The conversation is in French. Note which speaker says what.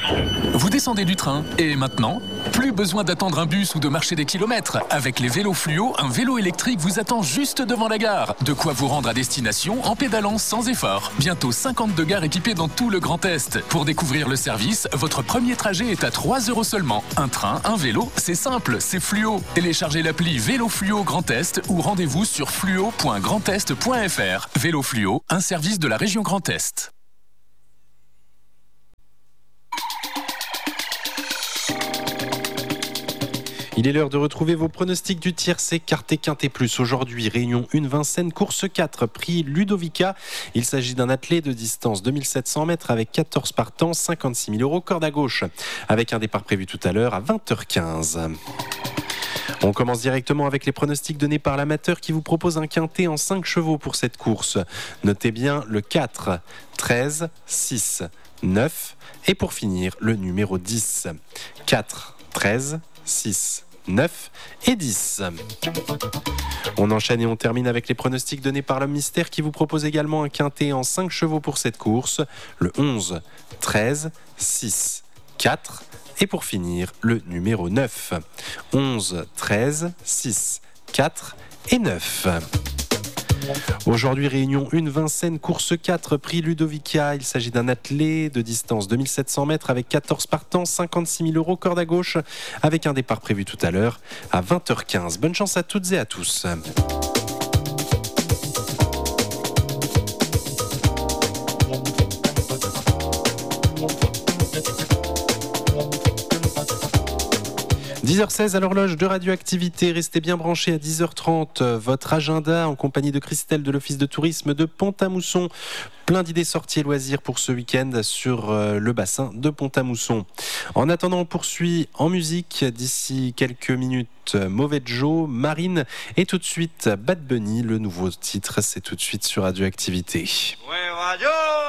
Speaker 1: Vous descendez du train et maintenant, plus besoin d'attendre un bus ou de marcher des kilomètres. Avec les vélos fluo, un vélo électrique vous attend juste devant la gare. De quoi vous rendre à destination en pédalant sans effort. Bientôt 52 gares équipées dans tout le Grand Est. Pour découvrir le service, votre premier trajet est à 3 € seulement. Un train, un vélo, c'est simple, c'est fluo. Téléchargez l'appli Vélo Fluo Grand Est ou rendez-vous sur fluo.grandest.fr. Vélo Fluo, un service de la région Grand Est.
Speaker 2: Il est l'heure de retrouver vos pronostics du tiercé Quartet Quintet Plus. Aujourd'hui, Réunion 1 Vincennes, course 4, prix Ludovica. Il s'agit d'un attelé de distance 2700 mètres avec 14 partants, 56 000 €, corde à gauche. Avec un départ prévu tout à l'heure à 20h15. On commence directement avec les pronostics donnés par l'amateur qui vous propose un quintet en 5 chevaux pour cette course. Notez bien le 4, 13, 6, 9 et pour finir le numéro 10. 4, 13, 6, 9 et 10. On enchaîne et on termine avec les pronostics donnés par l'homme mystère qui vous propose également un quintet en 5 chevaux pour cette course. Le 11, 13, 6, 4 et pour finir le numéro 9. 11, 13, 6, 4 et 9. Aujourd'hui, Réunion 1 Vincennes, course 4, prix Ludovica. Il s'agit d'un attelé de distance 2700 mètres avec 14 partants, 56 000 €, corde à gauche, avec un départ prévu tout à l'heure à 20h15. Bonne chance à toutes et à tous. 10h16 à l'horloge de Radioactivité. Restez bien branchés à 10h30. Votre agenda en compagnie de Christelle de l'Office de tourisme de Pont-à-Mousson. Plein d'idées sorties et loisirs pour ce week-end sur le bassin de Pont-à-Mousson. En attendant, on poursuit en musique d'ici quelques minutes. Mauvais Joe, Marine et tout de suite Bad Bunny. Le nouveau titre, c'est tout de suite sur Radioactivité.
Speaker 3: Ouais, Radio